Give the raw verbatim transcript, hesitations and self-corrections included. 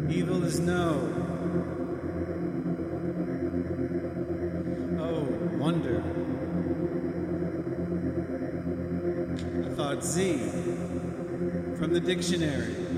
Evil is no. Oh, wonder. I thought Z from the dictionary.